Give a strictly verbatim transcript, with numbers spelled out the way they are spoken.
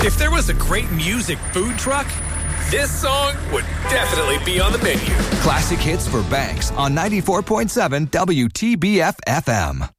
If there was a great music food truck, this song would definitely be on the menu. Classic hits for Banks on ninety-four point seven W T B F F M.